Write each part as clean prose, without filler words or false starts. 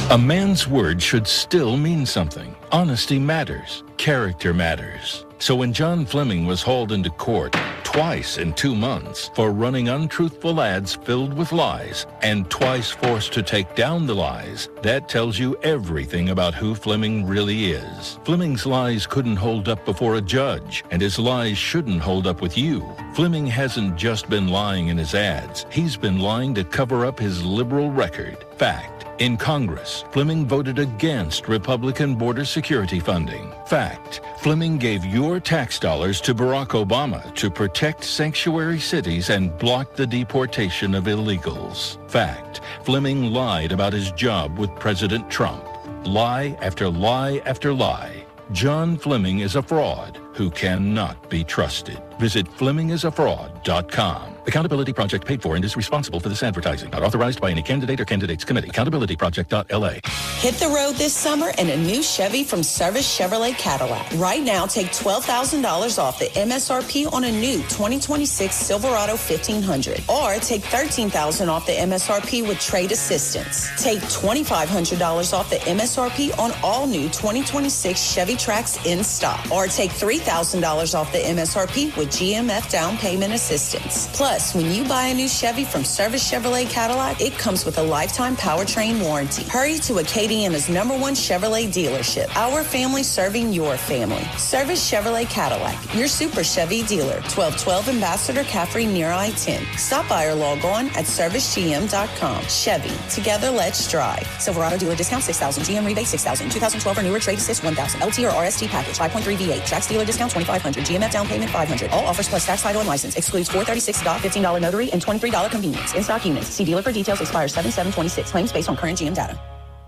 A man's word should still mean something. Honesty matters. Character matters. So when John Fleming was hauled into court twice in 2 months for running untruthful ads filled with lies and twice forced to take down the lies, that tells you everything about who Fleming really is. Fleming's lies couldn't hold up before a judge, and his lies shouldn't hold up with you. Fleming hasn't just been lying in his ads. He's been lying to cover up his liberal record. Fact. In Congress, Fleming voted against Republican border security funding. Fact. Fleming gave your tax dollars to Barack Obama to protect sanctuary cities and block the deportation of illegals. Fact. Fleming lied about his job with President Trump. Lie after lie after lie. John Fleming is a fraud who cannot be trusted. Visit FlemingIsAFraud.com. Accountability Project paid for and is responsible for this advertising. Not authorized by any candidate or candidates committee. AccountabilityProject.la. Hit the road this summer in a new Chevy from Service Chevrolet Cadillac. Right now, take $12,000 off the MSRP on a new 2026 Silverado 1500. Or take $13,000 off the MSRP with trade assistance. Take $2,500 off the MSRP on all new 2026 Chevy Trax in stock. Or take $3,000 off the MSRP with GMF down payment assistance. Plus, when you buy a new Chevy from Service Chevrolet Cadillac, it comes with a lifetime powertrain warranty. Hurry to Acadiana's #1 Chevrolet dealership. Our family serving your family. Service Chevrolet Cadillac, your super Chevy dealer. 1212 Ambassador Caffrey near I-10. Stop by or log on at servicegm.com. Chevy, together let's drive. Silverado dealer discount $6,000. GM rebate $6,000. 2012 or newer trade assist $1,000. LT or RST package 5.3 V8. Trax dealer discount $2,500. GMF down payment $500. All offers plus tax, title, and license. Excludes $436 $15 notary and $23 convenience. In-stock units. See dealer for details. Expires 7/7/26. Claims based on current GM data.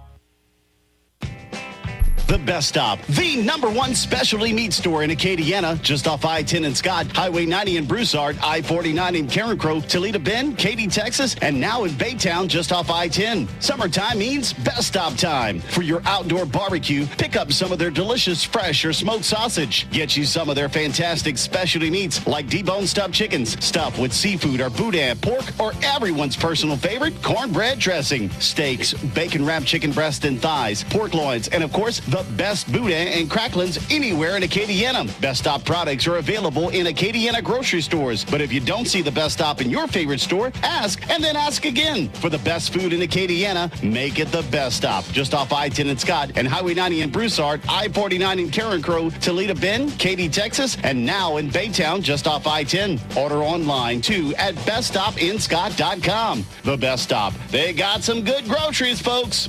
The Best Stop, the #1 specialty meat store in Acadiana, just off I-10 in Scott, Highway 90 in Broussard, I-49 in Carencro, Toledo Bend, Katy, Texas, and now in Baytown, just off I-10. Summertime means Best Stop time. For your outdoor barbecue, pick up some of their delicious fresh or smoked sausage. Get you some of their fantastic specialty meats like deboned stuffed chickens, stuffed with seafood or boudin, pork, or everyone's personal favorite, cornbread dressing, steaks, bacon-wrapped chicken breast and thighs, pork loins, and of course, the best boudin and cracklins anywhere in Acadiana. Best Stop products are available in Acadiana grocery stores. But if you don't see the Best Stop in your favorite store, ask and then ask again. For the best food in Acadiana, make it the Best Stop. Just off I-10 in Scott and Highway 90 in Broussard, I-49 in Carencro, Toledo Bend, Katy, Texas, and now in Baytown, just off I-10. Order online, too, at beststopinscott.com. The Best Stop. They got some good groceries, folks.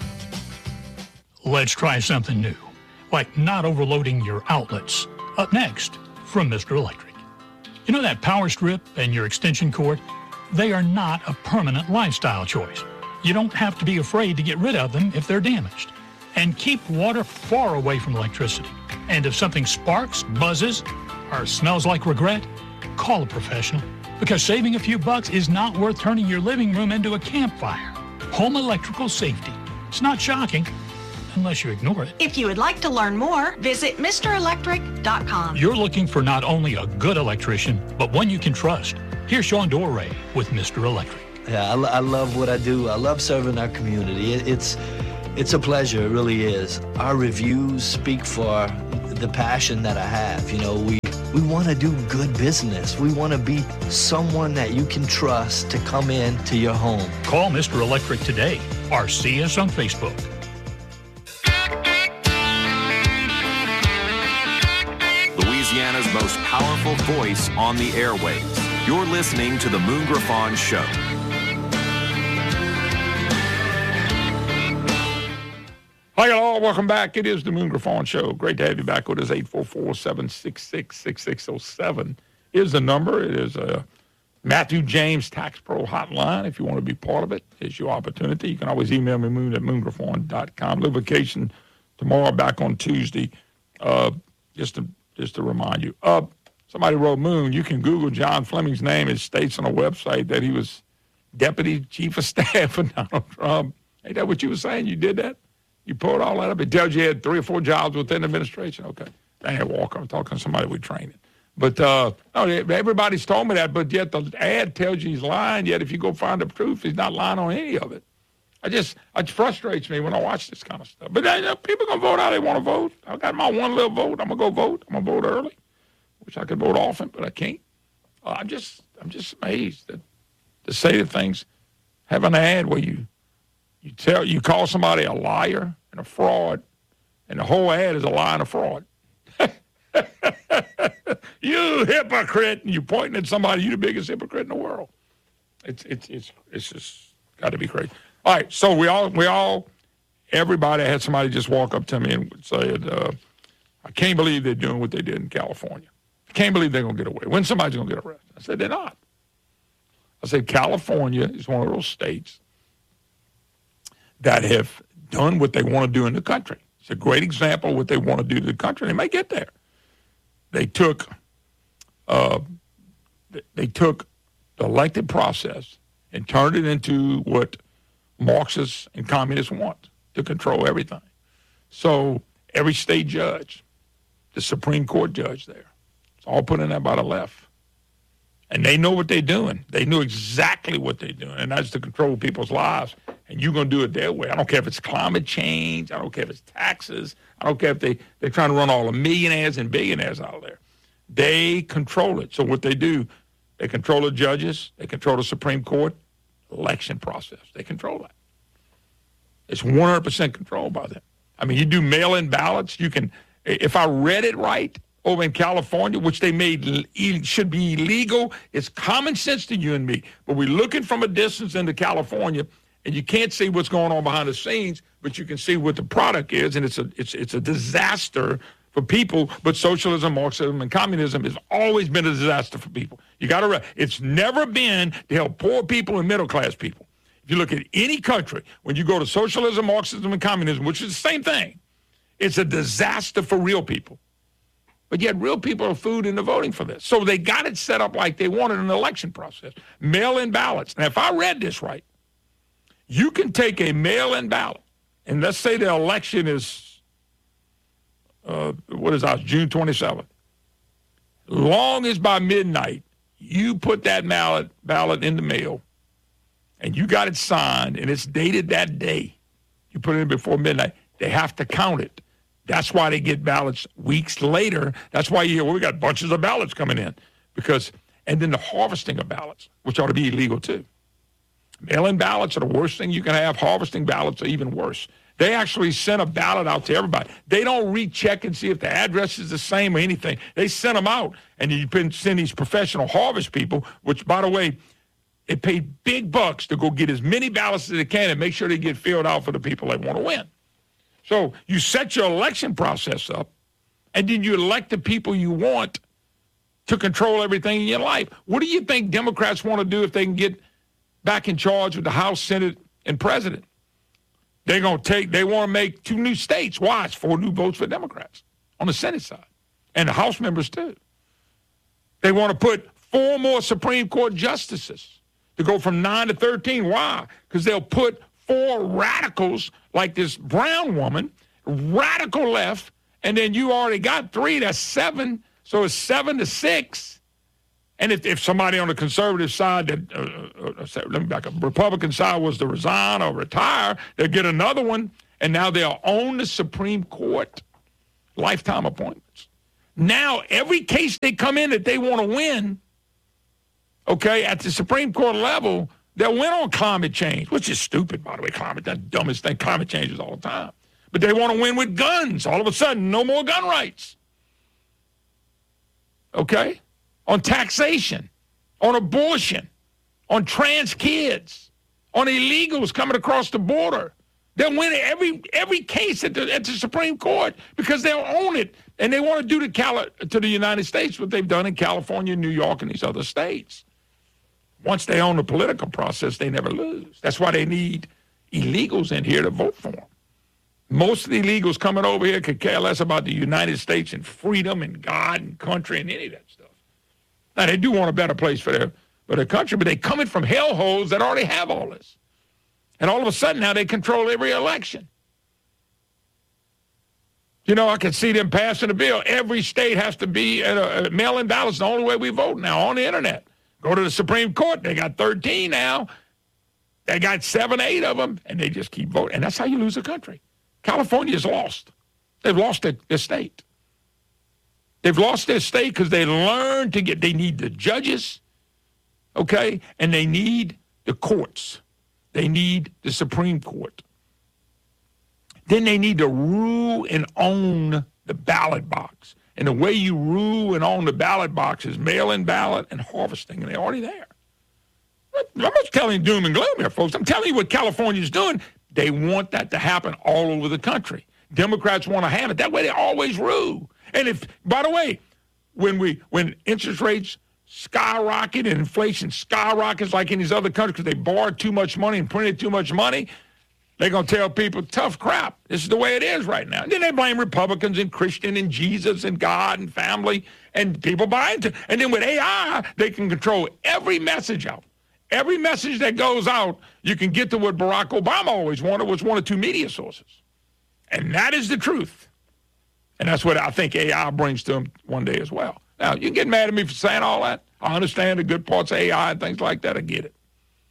Let's try something new, like not overloading your outlets. Up next, from Mr. Electric. You know that power strip and your extension cord? They are not a permanent lifestyle choice. You don't have to be afraid to get rid of them if they're damaged. And keep water far away from electricity. And if something sparks, buzzes, or smells like regret, call a professional. Because saving a few bucks is not worth turning your living room into a campfire. Home electrical safety. It's not shocking, unless you ignore it. If you would like to learn more, visit MrElectric.com. You're looking for not only a good electrician, but one you can trust. Here's Sean Dorey with Mr. Electric. Yeah, I love what I do. I love serving our community. It's a pleasure, it really is. Our reviews speak for the passion that I have. You know, we want to do good business. We want to be someone that you can trust to come in to your home. Call Mr. Electric today or see us on Facebook. Louisiana's most powerful voice on the airwaves. You're listening to The Moon Griffon Show. Hi, y'all. Welcome back. It is The Moon Griffon Show. Great to have you back with us. 844-766-6607 is the number. It is a Matthew James Tax Pro hotline. If you want to be part of it, it's your opportunity. You can always email me, moon@moongriffon.com. Little vacation tomorrow, back on Tuesday. Just to remind you. Somebody wrote, Moon, you can Google John Fleming's name. It states on a website that he was Deputy Chief of Staff for Donald Trump. Ain't that what you were saying? You did that? You pulled all that up? It tells you had 3 or 4 jobs within the administration? Okay. Daniel Walker, I'm talking to somebody we training. But no, everybody's told me that, but yet the ad tells you he's lying, yet if you go find the proof, he's not lying on any of it. It frustrates me when I watch this kind of stuff. But people going to vote how they want to vote. I got my one little vote. I'm going to go vote. I'm going to vote early. Wish I could vote often, but I can't. I'm just amazed that to say the things, have an ad where you call somebody a liar and a fraud, and the whole ad is a lie and a fraud. You hypocrite, and you're pointing at somebody, you're the biggest hypocrite in the world. It's just got to be crazy. All right, so everybody had somebody just walk up to me and say, I can't believe they're doing what they did in California. I can't believe they're going to get away. When somebody's going to get arrested? I said, they're not. I said, California is one of those states that have done what they want to do in the country. It's a great example of what they want to do to the country. They may get there. They took the elected process and turned it into what Marxists and communists want, to control everything. So every state judge, the Supreme Court judge there, it's all put in there by the left. And they know what they're doing. They know exactly what they're doing, and that's to control people's lives. And you're going to do it their way. I don't care if it's climate change. I don't care if it's taxes. I don't care if they're trying to run all the millionaires and billionaires out there. They control it. So what they do, they control the judges. They control the Supreme Court election process. They control that. It's 100% controlled by them. I mean, you do mail-in ballots. You can, if I read it right, over in California, which they made should be illegal. It's common sense to you and me. But we're looking from a distance into California, and you can't see what's going on behind the scenes, but you can see what the product is, and it's a disaster for people. But socialism, Marxism, and communism has always been a disaster for people. You got to. It's never been to help poor people and middle-class people. If you look at any country, when you go to socialism, Marxism, and communism, which is the same thing, it's a disaster for real people. But yet real people are fooled into voting for this. So they got it set up like they wanted an election process. Mail-in ballots. Now, if I read this right, you can take a mail-in ballot, and let's say the election is, June 27th. Long as by midnight you put that ballot in the mail, and you got it signed, and it's dated that day, you put it in before midnight, they have to count it. That's why they get ballots weeks later. That's why we got bunches of ballots coming in. And then the harvesting of ballots, which ought to be illegal too. Mail-in ballots are the worst thing you can have. Harvesting ballots are even worse. They actually send a ballot out to everybody. They don't recheck and see if the address is the same or anything. They send them out, and you send these professional harvest people, which, by the way, they pay big bucks to go get as many ballots as they can and make sure they get filled out for the people they want to win. So you set your election process up, and then you elect the people you want to control everything in your life. What do you think Democrats want to do if they can get back in charge with the House, Senate, and President? They want to make 2 new states. Why? It's 4 new votes for Democrats on the Senate side, and the House members too. They want to put 4 more Supreme Court justices to go from 9 to 13. Why? Because they'll put 4 radicals like this Brown woman, radical left, and then you already got 3, that's 7, so it's 7 to 6. And if somebody on the conservative side, let me back up, Republican side was to resign or retire, they'll get another one, and now they'll own the Supreme Court, lifetime appointments. Now, every case they come in that they want to win, okay, at the Supreme Court level, they'll win on climate change, which is stupid, by the way. That's the dumbest thing. Climate changes all the time. But they want to win with guns. All of a sudden, no more gun rights. Okay? On taxation, on abortion, on trans kids, on illegals coming across the border. They'll win every case at the Supreme Court because they'll own it. And they want to do to the United States what they've done in California, New York, and these other states. Once they own the political process, they never lose. That's why they need illegals in here to vote for them. Most of the illegals coming over here could care less about the United States and freedom and God and country and any of that stuff. Now, they do want a better place for their country, but they're coming from hellholes that already have all this. And all of a sudden, now they control every election. You know, I can see them passing a bill. Every state has to be mail-in ballots. The only way we vote now on the internet. Go to the Supreme Court. They got 13 now. They got 7, 8 of them, and they just keep voting. And that's how you lose a country. California is lost. They've lost their state. They've lost their state because they learned they need the judges, okay, and they need the courts. They need the Supreme Court. Then they need to rule and own the ballot box. And the way you rule and own the ballot box is mail-in ballot and harvesting, and they're already there. I'm not telling you doom and gloom here, folks. I'm telling you what California's doing. They want that to happen all over the country. Democrats want to have it. That way they always rule. And if, by the way, when interest rates skyrocket and inflation skyrockets like in these other countries because they borrowed too much money and printed too much money, they're going to tell people, tough crap. This is the way it is right now. And then they blame Republicans and Christian and Jesus and God and family, and people buy into it. And then with AI, they can control every message out. Every message that goes out, you can get to what Barack Obama always wanted, was one or two media sources. And that is the truth. And that's what I think AI brings to them one day as well. Now, you can get mad at me for saying all that. I understand the good parts of AI and things like that. I get it.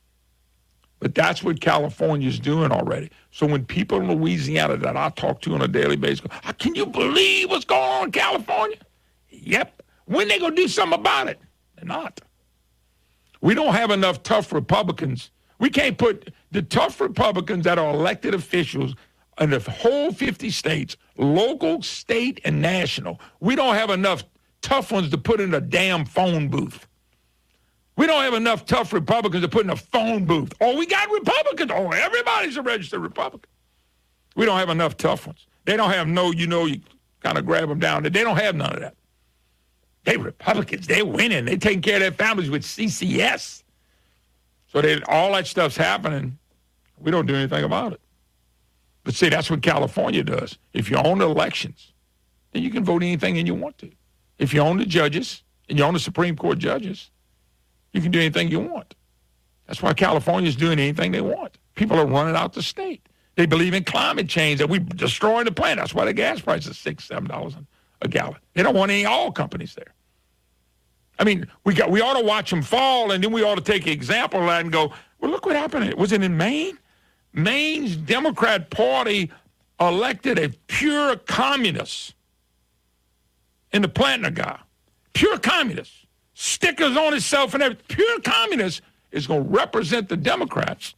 But that's what California's doing already. So when people in Louisiana that I talk to on a daily basis go, can you believe what's going on in California? Yep. When they going to do something about it? They're not. We don't have enough tough Republicans. We can't put the tough Republicans that are elected officials in the whole 50 states, local, state, and national. We don't have enough tough ones to put in a damn phone booth. We don't have enough tough Republicans to put in a phone booth. Oh, we got Republicans. Oh, everybody's a registered Republican. We don't have enough tough ones. They don't have you kind of grab them down. They don't have none of that. They Republicans. They're winning. They're taking care of their families with CCS. So all that stuff's happening. We don't do anything about it. But see, that's what California does. If you own the elections, then you can vote anything you want to. If you own the judges and you own the Supreme Court judges, you can do anything you want. That's why California's doing anything they want. People are running out the state. They believe in climate change, that we're destroying the planet. That's why the gas price is $6, $7 a gallon. They don't want any oil companies there. I mean, we ought to watch them fall, and then we ought to take an example of that and go, well, look what happened. Was it in Maine? Maine's Democrat Party elected a pure communist in the Plantner guy. Pure communist. Stickers on himself and everything. Pure communist is going to represent the Democrats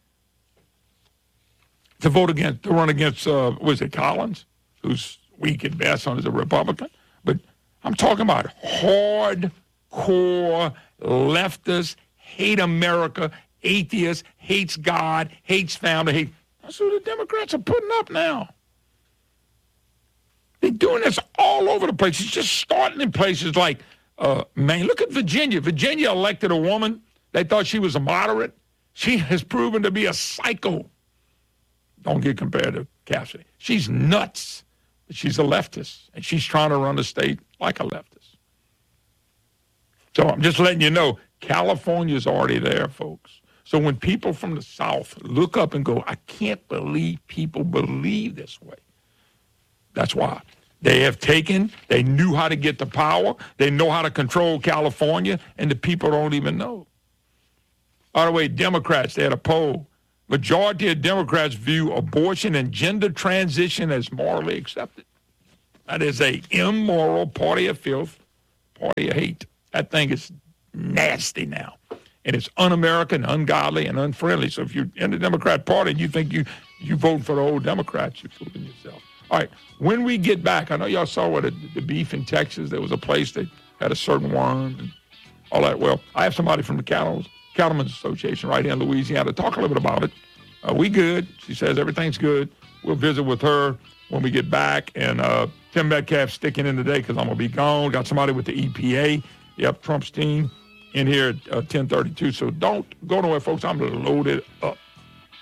to run against, Collins, who's weak at best as a Republican. But I'm talking about hardcore leftists, hate America, atheist, hates God, hates family. That's who the Democrats are putting up now. They're doing this all over the place. It's just starting in places like Maine. Look at Virginia. Virginia elected a woman. They thought she was a moderate. She has proven to be a psycho. Don't get compared to Cassidy. She's nuts, but she's a leftist, and she's trying to run the state like a leftist. So I'm just letting you know, California's already there, folks. So when people from the South look up and go, I can't believe people believe this way. That's why. They knew how to get the power. They know how to control California, and the people don't even know. By the way, Democrats, they had a poll. Majority of Democrats view abortion and gender transition as morally accepted. That is a immoral party of filth, party of hate. That thing is nasty now. And it's un-American, ungodly, and unfriendly. So if you're in the Democrat Party and you think you vote for the old Democrats, you're fooling yourself. All right, when we get back, I know y'all saw what the beef in Texas. There was a place that had a certain worm and all that. Well, I have somebody from the Cattlemen's Association right here in Louisiana to talk a little bit about it. We good. She says everything's good. We'll visit with her when we get back. And Tim Metcalf's sticking in today because I'm going to be gone. Got somebody with the EPA. Yep, Trump's team in here at 10:32. So don't go nowhere, folks. I'm loaded up.